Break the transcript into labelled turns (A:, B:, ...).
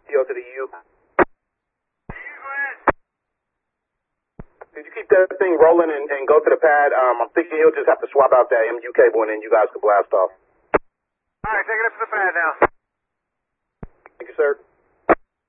A: PO to the EU. Did you keep that thing rolling and go to the pad? I'm thinking he'll just have to swap out that MU cable and then you guys can blast off.
B: All right, take it up to the pad now.
A: Thank you, sir.